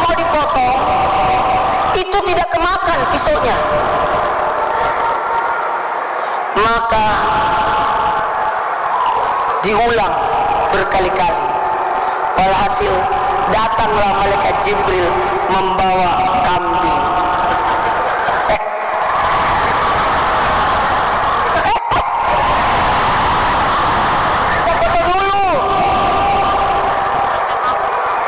mau dipotong, itu tidak kemakan pisaunya. Maka diulang berkali-kali. Walhasil datanglah malaikat Jibril membawa kambing